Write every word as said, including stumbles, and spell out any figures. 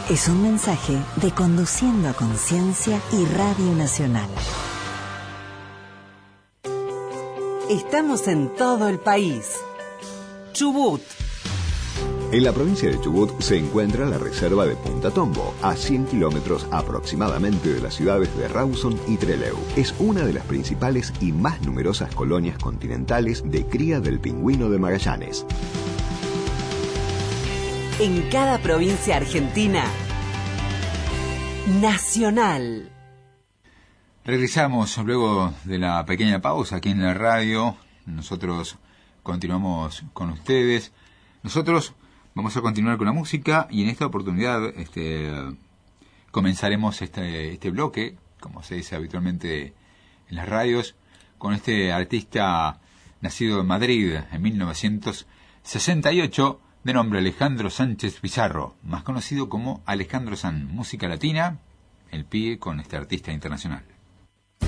Es un mensaje de Conduciendo a Conciencia y Radio Nacional. Estamos en todo el país. Chubut. En la provincia de Chubut se encuentra la reserva de Punta Tombo, a cien kilómetros aproximadamente de las ciudades de Rawson y Trelew. Es una de las principales y más numerosas colonias continentales de cría del pingüino de Magallanes. En cada provincia argentina, Nacional. Regresamos luego de la pequeña pausa aquí en la radio. Nosotros continuamos con ustedes. Nosotros vamos a continuar con la música y en esta oportunidad este, comenzaremos este, este bloque, como se dice habitualmente en las radios, con este artista nacido en Madrid en mil novecientos sesenta y ocho, de nombre Alejandro Sánchez Pizarro, más conocido como Alejandro San. Música latina, el pie con este artista internacional.